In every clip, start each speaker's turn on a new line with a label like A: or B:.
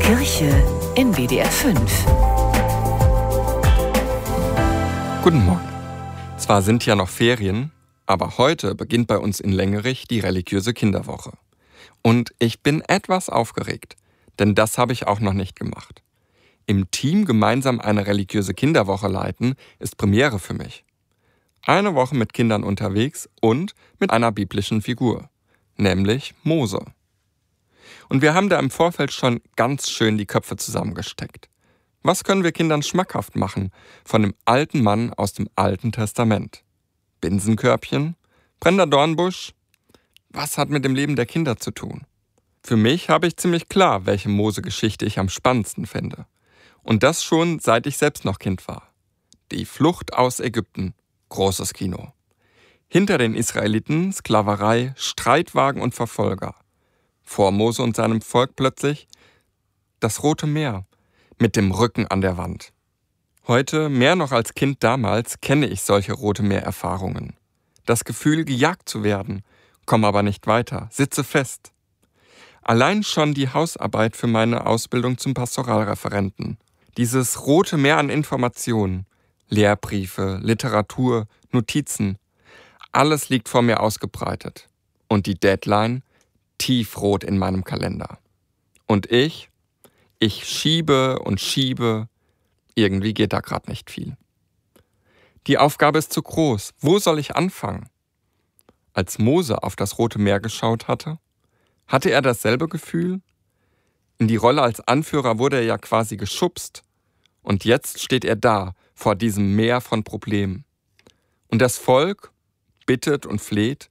A: Kirche in WDR 5.
B: Guten Morgen. Zwar sind ja noch Ferien, aber heute beginnt bei uns in Längerich die religiöse Kinderwoche. Und ich bin etwas aufgeregt, denn das habe ich auch noch nicht gemacht. Im Team gemeinsam eine religiöse Kinderwoche leiten, ist Premiere für mich. Eine Woche mit Kindern unterwegs und mit einer biblischen Figur, nämlich Mose. Und wir haben da im Vorfeld schon ganz schön die Köpfe zusammengesteckt. Was können wir Kindern schmackhaft machen von dem alten Mann aus dem Alten Testament? Binsenkörbchen? Brennender Dornbusch? Was hat mit dem Leben der Kinder zu tun? Für mich habe ich ziemlich klar, welche Mose-Geschichte ich am spannendsten finde. Und das schon, seit ich selbst noch Kind war. Die Flucht aus Ägypten. Großes Kino. Hinter den Israeliten Sklaverei, Streitwagen und Verfolger. Vor Mose und seinem Volk plötzlich das Rote Meer mit dem Rücken an der Wand. Heute, mehr noch als Kind damals, kenne ich solche Rote Meer-Erfahrungen. Das Gefühl, gejagt zu werden, komme aber nicht weiter, sitze fest. Allein schon die Hausarbeit für meine Ausbildung zum Pastoralreferenten. Dieses Rote Meer an Informationen, Lehrbriefe, Literatur, Notizen, alles liegt vor mir ausgebreitet. Und die Deadline tiefrot in meinem Kalender. Und ich schiebe und schiebe, irgendwie geht da gerade nicht viel. Die Aufgabe ist zu groß. Wo soll ich anfangen? Als Mose auf das Rote Meer geschaut hatte er dasselbe Gefühl? In die Rolle als Anführer wurde er ja quasi geschubst. Und jetzt steht er da, vor diesem Meer von Problemen. Und das Volk bittet und fleht.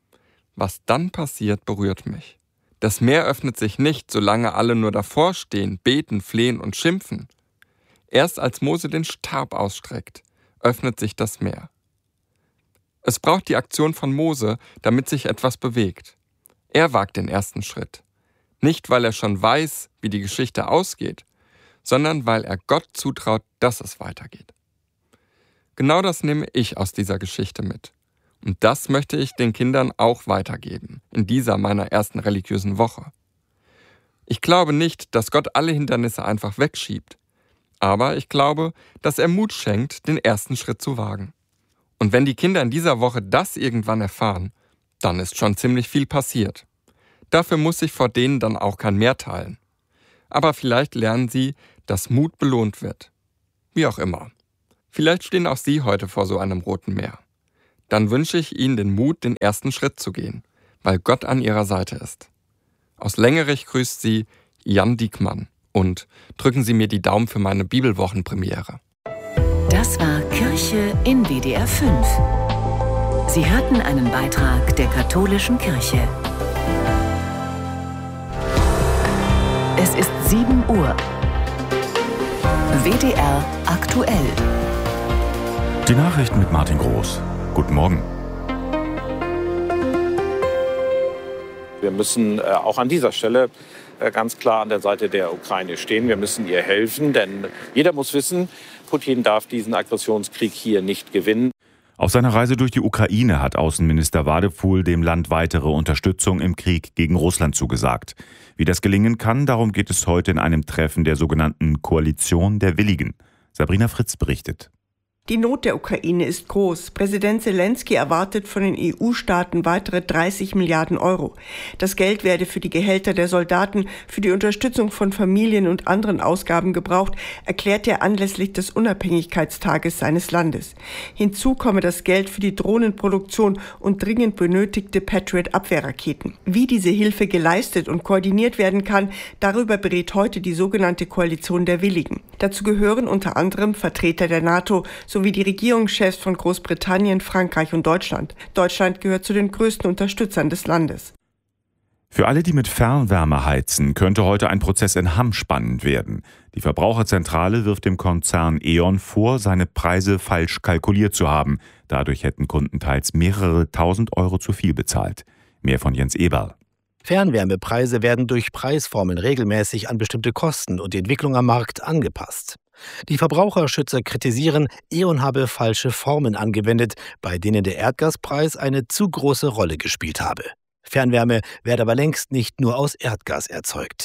B: Was dann passiert, berührt mich. Das Meer öffnet sich nicht, solange alle nur davor stehen, beten, flehen und schimpfen. Erst als Mose den Stab ausstreckt, öffnet sich das Meer. Es braucht die Aktion von Mose, damit sich etwas bewegt. Er wagt den ersten Schritt. Nicht, weil er schon weiß, wie die Geschichte ausgeht, sondern weil er Gott zutraut, dass es weitergeht. Genau das nehme ich aus dieser Geschichte mit. Und das möchte ich den Kindern auch weitergeben, in dieser meiner ersten religiösen Woche. Ich glaube nicht, dass Gott alle Hindernisse einfach wegschiebt. Aber ich glaube, dass er Mut schenkt, den ersten Schritt zu wagen. Und wenn die Kinder in dieser Woche das irgendwann erfahren, dann ist schon ziemlich viel passiert. Dafür muss ich vor denen dann auch kein Mehr teilen. Aber vielleicht lernen sie, dass Mut belohnt wird. Wie auch immer. Vielleicht stehen auch Sie heute vor so einem Roten Meer. Dann wünsche ich Ihnen den Mut, den ersten Schritt zu gehen, weil Gott an Ihrer Seite ist. Aus Längerich grüßt Sie Jan Diekmann und drücken Sie mir die Daumen für meine Bibelwochenpremiere.
A: Das war Kirche in WDR 5. Sie hörten einen Beitrag der Katholischen Kirche. Es ist 7 Uhr. WDR aktuell.
C: Die Nachrichten mit Martin Groß. Guten Morgen.
D: Wir müssen auch an dieser Stelle ganz klar an der Seite der Ukraine stehen. Wir müssen ihr helfen, denn jeder muss wissen, Putin darf diesen Aggressionskrieg hier nicht gewinnen.
C: Auf seiner Reise durch die Ukraine hat Außenminister Wadephul dem Land weitere Unterstützung im Krieg gegen Russland zugesagt. Wie das gelingen kann, darum geht es heute in einem Treffen der sogenannten Koalition der Willigen. Sabrina Fritz berichtet.
E: Die Not der Ukraine ist groß. Präsident Zelensky erwartet von den EU-Staaten weitere 30 Milliarden Euro. Das Geld werde für die Gehälter der Soldaten, für die Unterstützung von Familien und anderen Ausgaben gebraucht, erklärt er anlässlich des Unabhängigkeitstages seines Landes. Hinzu komme das Geld für die Drohnenproduktion und dringend benötigte Patriot-Abwehrraketen. Wie diese Hilfe geleistet und koordiniert werden kann, darüber berät heute die sogenannte Koalition der Willigen. Dazu gehören unter anderem Vertreter der NATO sowie die Regierungschefs von Großbritannien, Frankreich und Deutschland. Deutschland gehört zu den größten Unterstützern des Landes.
C: Für alle, die mit Fernwärme heizen, könnte heute ein Prozess in Hamm spannend werden. Die Verbraucherzentrale wirft dem Konzern E.ON vor, seine Preise falsch kalkuliert zu haben. Dadurch hätten Kunden teils mehrere tausend Euro zu viel bezahlt. Mehr von Jens Eberl.
F: Fernwärmepreise werden durch Preisformeln regelmäßig an bestimmte Kosten und die Entwicklung am Markt angepasst. Die Verbraucherschützer kritisieren, E.ON habe falsche Formen angewendet, bei denen der Erdgaspreis eine zu große Rolle gespielt habe. Fernwärme werde aber längst nicht nur aus Erdgas erzeugt.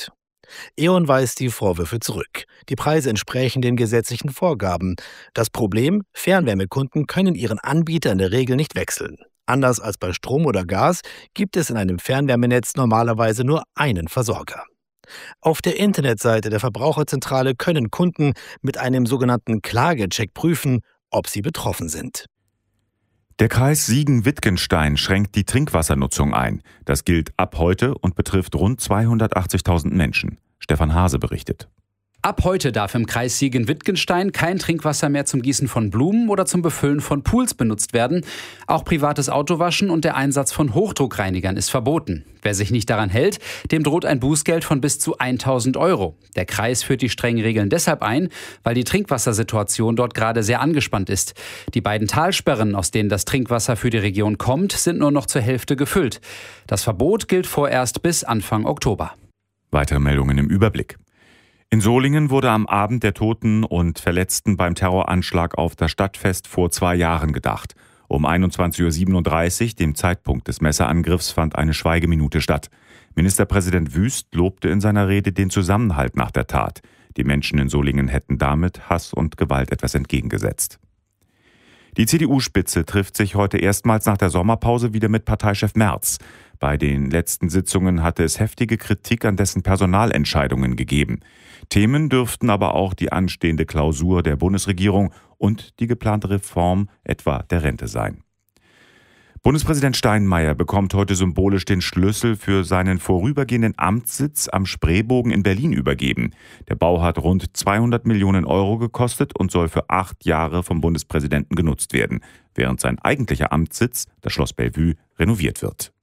F: E.ON weist die Vorwürfe zurück. Die Preise entsprächen den gesetzlichen Vorgaben. Das Problem: Fernwärmekunden können ihren Anbieter in der Regel nicht wechseln. Anders als bei Strom oder Gas gibt es in einem Fernwärmenetz normalerweise nur einen Versorger. Auf der Internetseite der Verbraucherzentrale können Kunden mit einem sogenannten Klagecheck prüfen, ob sie betroffen sind.
C: Der Kreis Siegen-Wittgenstein schränkt die Trinkwassernutzung ein. Das gilt ab heute und betrifft rund 280.000 Menschen. Stefan Hase berichtet.
G: Ab heute darf im Kreis Siegen-Wittgenstein kein Trinkwasser mehr zum Gießen von Blumen oder zum Befüllen von Pools benutzt werden. Auch privates Autowaschen und der Einsatz von Hochdruckreinigern ist verboten. Wer sich nicht daran hält, dem droht ein Bußgeld von bis zu 1.000 €. Der Kreis führt die strengen Regeln deshalb ein, weil die Trinkwassersituation dort gerade sehr angespannt ist. Die beiden Talsperren, aus denen das Trinkwasser für die Region kommt, sind nur noch zur Hälfte gefüllt. Das Verbot gilt vorerst bis Anfang Oktober.
C: Weitere Meldungen im Überblick. In Solingen wurde am Abend der Toten und Verletzten beim Terroranschlag auf das Stadtfest vor 2 Jahren gedacht. Um 21.37 Uhr, dem Zeitpunkt des Messerangriffs, fand eine Schweigeminute statt. Ministerpräsident Wüst lobte in seiner Rede den Zusammenhalt nach der Tat. Die Menschen in Solingen hätten damit Hass und Gewalt etwas entgegengesetzt. Die CDU-Spitze trifft sich heute erstmals nach der Sommerpause wieder mit Parteichef Merz. Bei den letzten Sitzungen hatte es heftige Kritik an dessen Personalentscheidungen gegeben. Themen dürften aber auch die anstehende Klausur der Bundesregierung und die geplante Reform etwa der Rente sein. Bundespräsident Steinmeier bekommt heute symbolisch den Schlüssel für seinen vorübergehenden Amtssitz am Spreebogen in Berlin übergeben. Der Bau hat rund 200 Millionen € gekostet und soll für 8 Jahre vom Bundespräsidenten genutzt werden, während sein eigentlicher Amtssitz, das Schloss Bellevue, renoviert wird.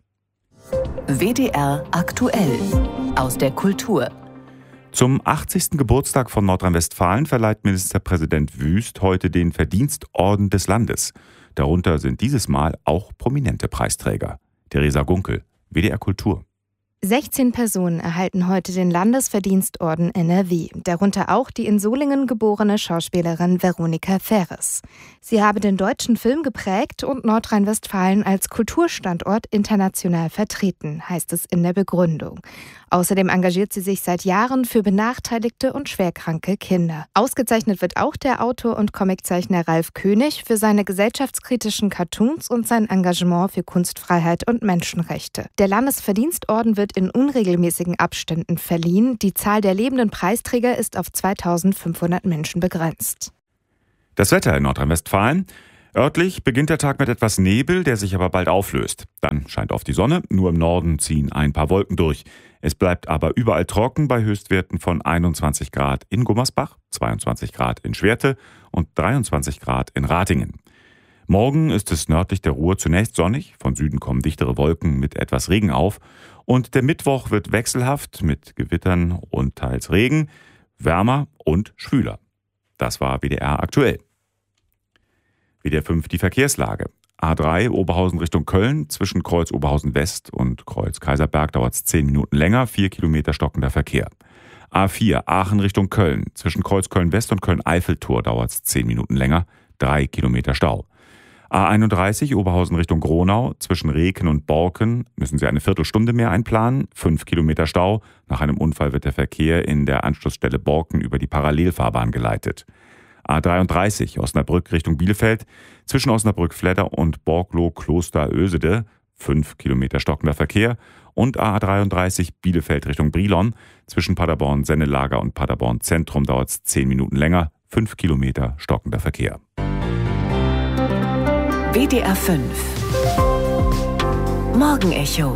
A: WDR aktuell aus der Kultur.
C: Zum 80. Geburtstag von Nordrhein-Westfalen verleiht Ministerpräsident Wüst heute den Verdienstorden des Landes. Darunter sind dieses Mal auch prominente Preisträger. Theresa Gunkel, WDR Kultur.
H: 16 Personen erhalten heute den Landesverdienstorden NRW, darunter auch die in Solingen geborene Schauspielerin Veronika Ferres. Sie habe den deutschen Film geprägt und Nordrhein-Westfalen als Kulturstandort international vertreten, heißt es in der Begründung. Außerdem engagiert sie sich seit Jahren für benachteiligte und schwerkranke Kinder. Ausgezeichnet wird auch der Autor und Comiczeichner Ralf König für seine gesellschaftskritischen Cartoons und sein Engagement für Kunstfreiheit und Menschenrechte. Der Landesverdienstorden wird in unregelmäßigen Abständen verliehen. Die Zahl der lebenden Preisträger ist auf 2.500 Menschen begrenzt.
C: Das Wetter in Nordrhein-Westfalen. Örtlich beginnt der Tag mit etwas Nebel, der sich aber bald auflöst. Dann scheint oft die Sonne, nur im Norden ziehen ein paar Wolken durch. Es bleibt aber überall trocken bei Höchstwerten von 21 Grad in Gummersbach, 22 Grad in Schwerte und 23 Grad in Ratingen. Morgen ist es nördlich der Ruhr zunächst sonnig, von Süden kommen dichtere Wolken mit etwas Regen auf und der Mittwoch wird wechselhaft mit Gewittern und teils Regen, wärmer und schwüler. Das war WDR aktuell. WDR 5 die Verkehrslage. A3 Oberhausen Richtung Köln, zwischen Kreuz Oberhausen West und Kreuz Kaiserberg dauert es 10 Minuten länger, 4 Kilometer stockender Verkehr. A4 Aachen Richtung Köln, zwischen Kreuz Köln West und Köln-Eiffeltor dauert es 10 Minuten länger, 3 Kilometer Stau. A31 Oberhausen Richtung Gronau, zwischen Reken und Borken müssen Sie eine Viertelstunde mehr einplanen, 5 Kilometer Stau. Nach einem Unfall wird der Verkehr in der Anschlussstelle Borken über die Parallelfahrbahn geleitet. A33 Osnabrück Richtung Bielefeld, zwischen Osnabrück-Fledder und Borglow-Kloster-Oesede, 5 Kilometer stockender Verkehr. Und A33 Bielefeld Richtung Brilon, zwischen Paderborn-Sennelager und Paderborn-Zentrum dauert es 10 Minuten länger, 5 Kilometer stockender Verkehr.
A: WDR 5 Morgenecho.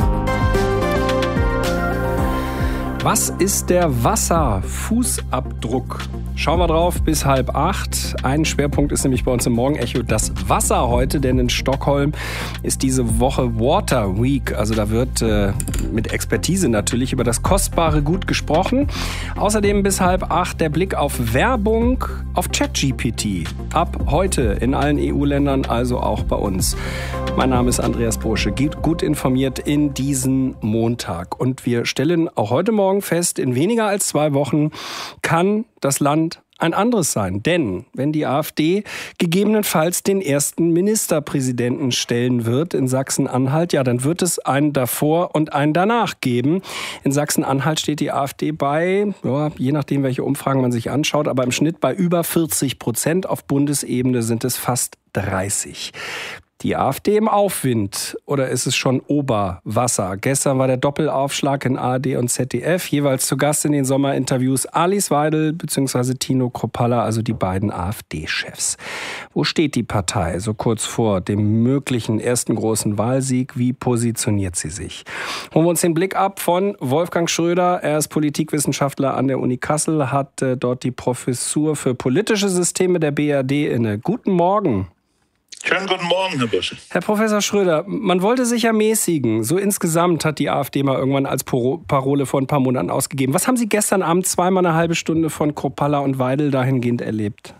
I: Was ist der Wasserfußabdruck? Schauen wir drauf bis 7:30. Ein Schwerpunkt ist nämlich bei uns im Morgenecho das Wasser heute, denn in Stockholm ist diese Woche Water Week. Also da wird mit Expertise natürlich über das kostbare Gut gesprochen. Außerdem bis 7:30 der Blick auf Werbung auf ChatGPT. Ab heute in allen EU-Ländern, also auch bei uns. Mein Name ist Andreas Bursche, gut informiert in diesen Montag. Und wir stellen auch heute Morgen fest, in weniger als 2 Wochen kann das Land ein anderes sein. Denn wenn die AfD gegebenenfalls den ersten Ministerpräsidenten stellen wird in Sachsen-Anhalt, ja, dann wird es einen davor und einen danach geben. In Sachsen-Anhalt steht die AfD bei, ja, je nachdem, welche Umfragen man sich anschaut, aber im Schnitt bei über 40%. Auf Bundesebene sind es fast 30%. Die AfD im Aufwind oder ist es schon Oberwasser? Gestern war der Doppelaufschlag in ARD und ZDF. Jeweils zu Gast in den Sommerinterviews Alice Weidel bzw. Tino Kruppalla, also die beiden AfD-Chefs. Wo steht die Partei so kurz vor dem möglichen ersten großen Wahlsieg? Wie positioniert sie sich? Holen wir uns den Blick ab von Wolfgang Schröder. Er ist Politikwissenschaftler an der Uni Kassel, hat dort die Professur für politische Systeme der BRD inne. Guten Morgen.
J: Schönen guten Morgen, Herr Busch.
I: Herr Professor Schröder, man wollte sich ja mäßigen. So insgesamt hat die AfD mal irgendwann als Parole vor ein paar Monaten ausgegeben. Was haben Sie gestern Abend zweimal eine halbe Stunde von Kruppalla und Weidel dahingehend erlebt?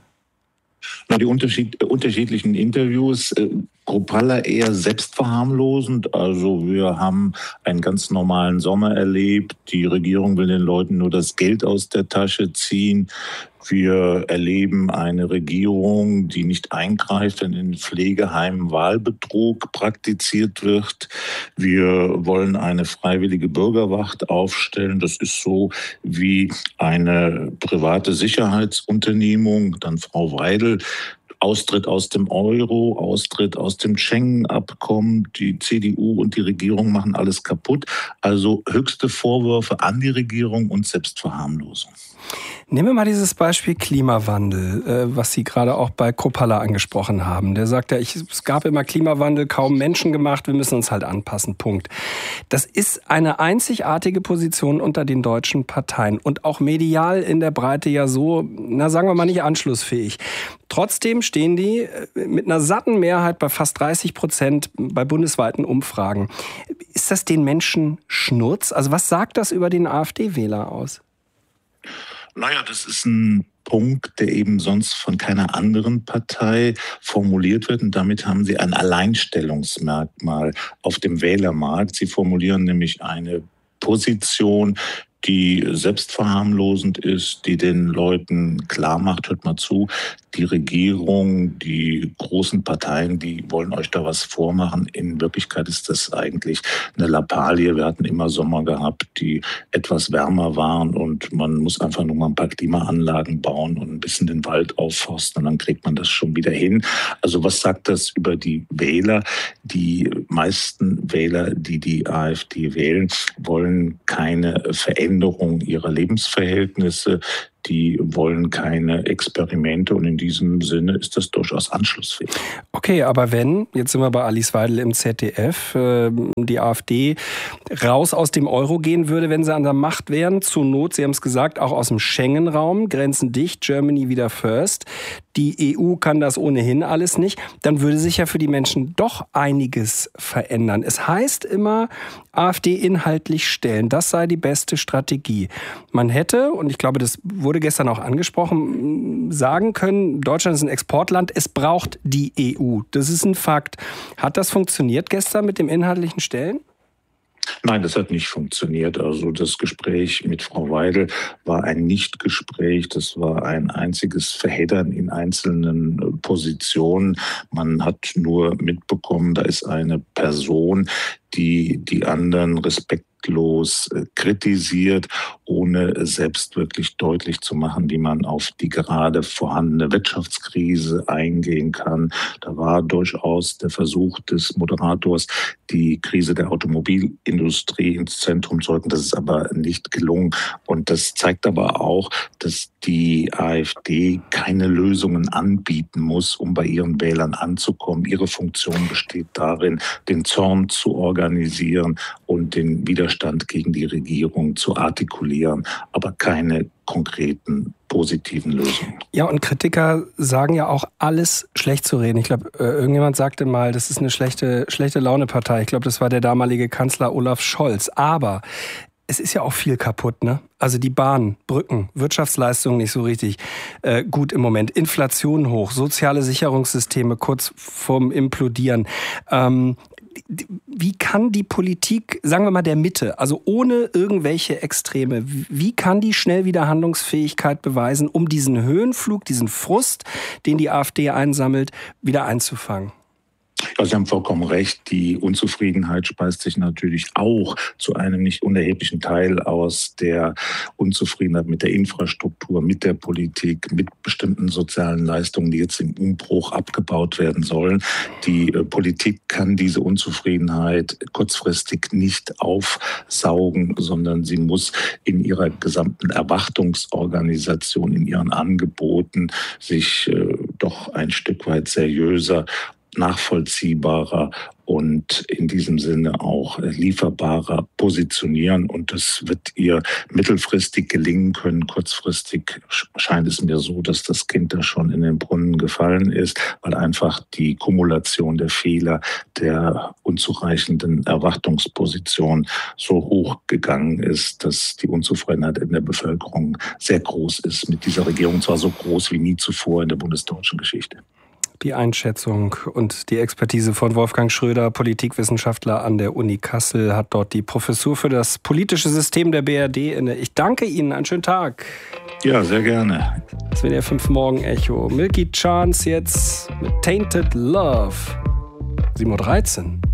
J: Na, die unterschiedlichen Interviews. Kruppalla eher selbstverharmlosend. Also wir haben einen ganz normalen Sommer erlebt. Die Regierung will den Leuten nur das Geld aus der Tasche ziehen. Wir erleben eine Regierung, die nicht eingreift, wenn in Pflegeheimen Wahlbetrug praktiziert wird. Wir wollen eine freiwillige Bürgerwacht aufstellen. Das ist so wie eine private Sicherheitsunternehmung. Dann Frau Weidel. Austritt aus dem Euro, Austritt aus dem Schengen-Abkommen. Die CDU und die Regierung machen alles kaputt. Also höchste Vorwürfe an die Regierung und Selbstverharmlosung.
I: Nehmen wir mal dieses Beispiel Klimawandel, was Sie gerade auch bei Kruppalla angesprochen haben. Der sagt ja, es gab immer Klimawandel, kaum menschengemacht, wir müssen uns halt anpassen, Punkt. Das ist eine einzigartige Position unter den deutschen Parteien und auch medial in der Breite ja so, sagen wir mal nicht anschlussfähig. Trotzdem stehen die mit einer satten Mehrheit bei fast 30% bei bundesweiten Umfragen. Ist das den Menschen Schnurz? Also was sagt das über den AfD-Wähler aus?
J: Naja, das ist ein Punkt, der eben sonst von keiner anderen Partei formuliert wird. Und damit haben sie ein Alleinstellungsmerkmal auf dem Wählermarkt. Sie formulieren nämlich eine Position, die selbstverharmlosend ist, die den Leuten klar macht, hört mal zu, die Regierung, die großen Parteien, die wollen euch da was vormachen. In Wirklichkeit ist das eigentlich eine Lappalie. Wir hatten immer Sommer gehabt, die etwas wärmer waren und man muss einfach nur mal ein paar Klimaanlagen bauen und ein bisschen den Wald aufforsten und dann kriegt man das schon wieder hin. Also was sagt das über die Wähler? Die meisten Wähler, die die AfD wählen, wollen keine Veränderung ihrer Lebensverhältnisse. Die wollen keine Experimente und in diesem Sinne ist das durchaus anschlussfähig.
I: Okay, aber wenn, jetzt sind wir bei Alice Weidel im ZDF, die AfD raus aus dem Euro gehen würde, wenn sie an der Macht wären, zur Not, Sie haben es gesagt, auch aus dem Schengen-Raum, Grenzen dicht, Germany wieder first, die EU kann das ohnehin alles nicht, dann würde sich ja für die Menschen doch einiges verändern. Es heißt immer, AfD inhaltlich stellen, das sei die beste Strategie. Man hätte, und ich glaube, das wurde gestern auch angesprochen, sagen können, Deutschland ist ein Exportland, es braucht die EU. Das ist ein Fakt. Hat das funktioniert gestern mit dem inhaltlichen Stellen?
J: Nein, das hat nicht funktioniert. Also das Gespräch mit Frau Weidel war ein Nichtgespräch. Das war ein einziges Verheddern in einzelnen Positionen. Man hat nur mitbekommen, da ist eine Person, die die anderen respektlos kritisiert, ohne selbst wirklich deutlich zu machen, wie man auf die gerade vorhandene Wirtschaftskrise eingehen kann. Da war durchaus der Versuch des Moderators, die Krise der Automobilindustrie ins Zentrum zu rücken. Das ist aber nicht gelungen. Und das zeigt aber auch, dass die AfD keine Lösungen anbieten muss, um bei ihren Wählern anzukommen. Ihre Funktion besteht darin, den Zorn zu organisieren und den Widerstand gegen die Regierung zu artikulieren, aber keine konkreten positiven Lösungen.
I: Ja, und Kritiker sagen ja auch, alles schlecht zu reden. Ich glaube, irgendjemand sagte mal, das ist eine schlechte Laune-Partei. Ich glaube, das war der damalige Kanzler Olaf Scholz. Aber es ist ja auch viel kaputt, ne? Also die Bahn, Brücken, Wirtschaftsleistungen nicht so richtig gut im Moment. Inflation hoch, soziale Sicherungssysteme kurz vorm Implodieren. wie kann die Politik, sagen wir mal der Mitte, also ohne irgendwelche Extreme, wie kann die schnell wieder Handlungsfähigkeit beweisen, um diesen Höhenflug, diesen Frust, den die AfD einsammelt, wieder einzufangen?
J: Ja, Sie haben vollkommen recht. Die Unzufriedenheit speist sich natürlich auch zu einem nicht unerheblichen Teil aus der Unzufriedenheit mit der Infrastruktur, mit der Politik, mit bestimmten sozialen Leistungen, die jetzt im Umbruch abgebaut werden sollen. Die Politik kann diese Unzufriedenheit kurzfristig nicht aufsaugen, sondern sie muss in ihrer gesamten Erwartungsorganisation, in ihren Angeboten sich doch ein Stück weit seriöser, nachvollziehbarer und in diesem Sinne auch lieferbarer positionieren. Und das wird ihr mittelfristig gelingen können. Kurzfristig scheint es mir so, dass das Kind da schon in den Brunnen gefallen ist, weil einfach die Kumulation der Fehler, der unzureichenden Erwartungsposition so hoch gegangen ist, dass die Unzufriedenheit in der Bevölkerung sehr groß ist mit dieser Regierung, zwar so groß wie nie zuvor in der bundesdeutschen Geschichte.
I: Die Einschätzung und die Expertise von Wolfgang Schröder, Politikwissenschaftler an der Uni Kassel, hat dort die Professur für das politische System der BRD inne. Ich danke Ihnen, einen schönen Tag.
J: Ja, sehr gerne.
I: Das wäre der 5 Morgen Echo. Milky Chance jetzt mit Tainted Love. 7:13 Uhr.